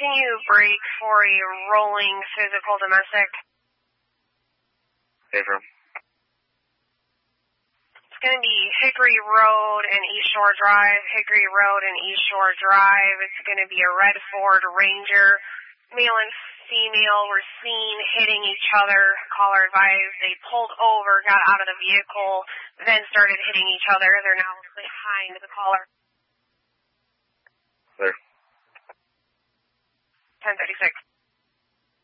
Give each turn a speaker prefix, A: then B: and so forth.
A: Can you break for a rolling physical domestic?
B: Affirm.
A: It's going to be Hickory Road and East Shore Drive. Hickory Road and East Shore Drive. It's going to be a red Ford Ranger. Male and female were seen hitting each other. Caller advised they pulled over, got out of the vehicle, then started hitting each other. They're now behind the caller.
B: Clear.
A: 1036.